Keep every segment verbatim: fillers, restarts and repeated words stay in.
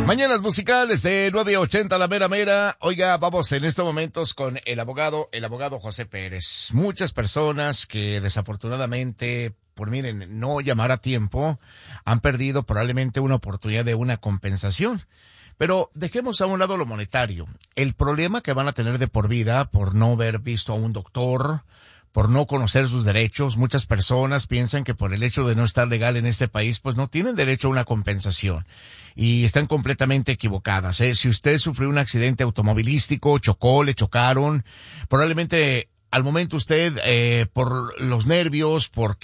Mañanas musicales de nueve ochenta La Mera Mera. Oiga, vamos en estos momentos con el abogado, el abogado José Pérez. Muchas personas que desafortunadamente, por miren, no llamar a tiempo, han perdido probablemente una oportunidad de una compensación. Pero dejemos a un lado lo monetario. El problema que van a tener de por vida por no haber visto a un doctor, por no conocer sus derechos. Muchas personas piensan que por el hecho de no estar legal en este país, pues no tienen derecho a una compensación. Y están completamente equivocadas, ¿eh? Si usted sufrió un accidente automovilístico, chocó, le chocaron, probablemente al momento usted, eh, por los nervios,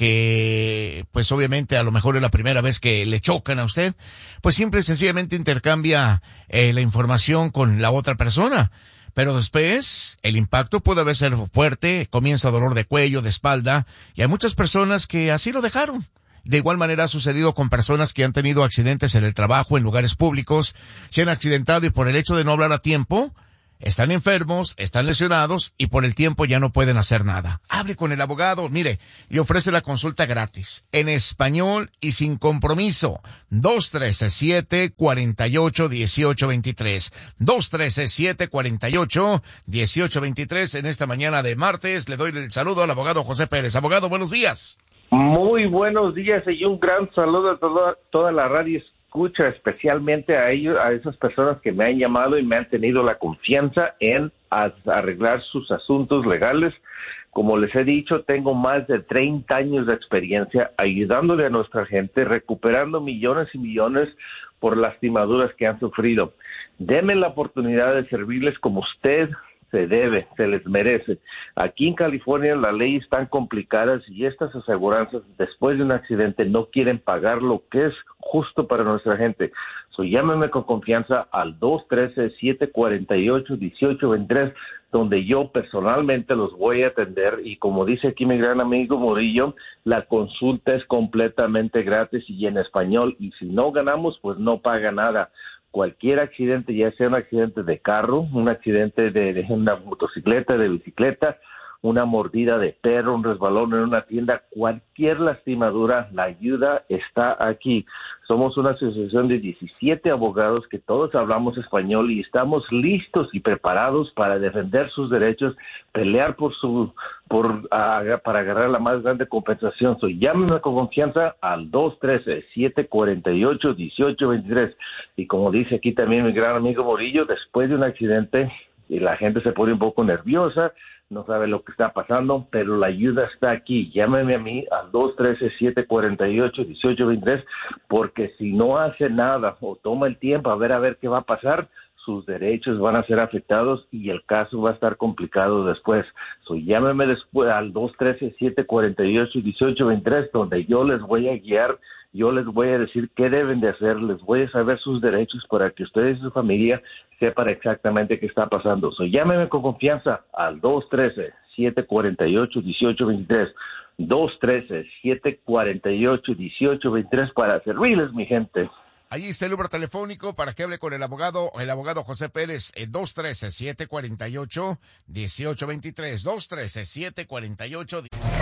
porque, pues obviamente a lo mejor es la primera vez que le chocan a usted, pues simple y sencillamente intercambia eh, la información con la otra persona. Pero después, el impacto puede ser fuerte, comienza dolor de cuello, de espalda, y hay muchas personas que así lo dejaron. De igual manera ha sucedido con personas que han tenido accidentes en el trabajo, en lugares públicos, se han accidentado y por el hecho de no hablar a tiempo, están enfermos, están lesionados y por el tiempo ya no pueden hacer nada. Hable con el abogado, mire, le ofrece la consulta gratis, en español y sin compromiso. dos uno tres siete, cuatro ocho, uno ocho dos tres. dos uno tres siete, cuatro ocho, uno ocho dos tres. En esta mañana de martes le doy el saludo al abogado José Pérez. Abogado, buenos días. Muy buenos días y un gran saludo a toda, toda la radio escucha, especialmente a ellos, a esas personas que me han llamado y me han tenido la confianza en arreglar sus asuntos legales. Como les he dicho, tengo más de treinta años de experiencia ayudándole a nuestra gente, recuperando millones y millones por lastimaduras que han sufrido. Denme la oportunidad de servirles como usted se debe, se les merece. Aquí en California las leyes están complicadas y estas aseguranzas después de un accidente no quieren pagar lo que es justo para nuestra gente. So, llámenme con confianza al dos uno tres, siete cuatro ocho, uno ocho dos tres, donde yo personalmente los voy a atender y como dice aquí mi gran amigo Murillo, la consulta es completamente gratis y en español y si no ganamos pues no paga nada. Cualquier accidente, ya sea un accidente de carro, un accidente de, de una motocicleta, de bicicleta, una mordida de perro, un resbalón en una tienda, cualquier lastimadura, la ayuda está aquí. Somos una asociación de diecisiete abogados que todos hablamos español y estamos listos y preparados para defender sus derechos, pelear por su por uh, para agarrar la más grande compensación. So, llámenme con confianza al dos uno tres, siete cuatro ocho, uno ocho dos tres. Y como dice aquí también mi gran amigo Morillo, después de un accidente y la gente se pone un poco nerviosa, no sabe lo que está pasando, pero la ayuda está aquí. Llámeme a mí al dos uno tres, siete cuatro ocho, uno ocho dos tres, porque si no hace nada o toma el tiempo a ver a ver qué va a pasar, sus derechos van a ser afectados y el caso va a estar complicado después. So, llámeme después al dos uno tres, siete cuatro ocho, uno ocho dos tres, donde yo les voy a guiar, yo les voy a decir qué deben de hacer, les voy a saber sus derechos para que ustedes y su familia sepan exactamente qué está pasando. So, llámeme con confianza al dos uno tres, siete cuatro ocho, uno ocho dos tres, dos uno tres, siete cuatro ocho, uno ocho dos tres para servirles, mi gente. Allí está el número telefónico para que hable con el abogado, el abogado José Pérez, eh, dos uno tres, siete cuatro ocho, uno ocho dos tres, dos uno tres, siete cuatro ocho.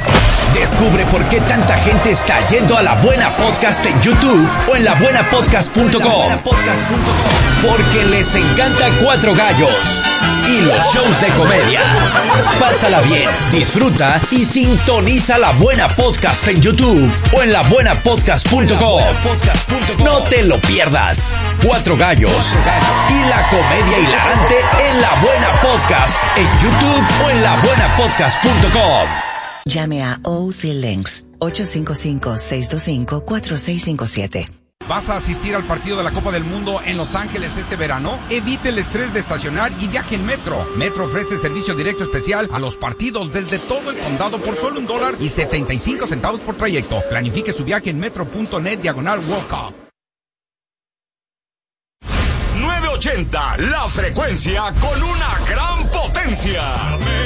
Descubre por qué tanta gente está yendo a La Buena Podcast en YouTube o en la buena podcast punto com. Porque les encanta Cuatro Gallos y los shows de comedia. Pásala bien, disfruta y sintoniza La Buena Podcast en YouTube o en la buena podcast punto com. No te lo pierdas. Cuatro Gallos y la comedia hilarante en La Buena Podcast en YouTube o en la buena podcast punto com. Llame a O C Links ocho cinco cinco, seis dos cinco, cuatro seis cinco siete. ¿Vas a asistir al partido de la Copa del Mundo en Los Ángeles este verano? Evite el estrés de estacionar y viaje en Metro. Metro ofrece servicio directo especial a los partidos desde todo el condado por solo un dólar y setenta y cinco centavos por trayecto. Planifique su viaje en metro punto net diagonal World Cup. nueve ochenta, la frecuencia con una gran potencia.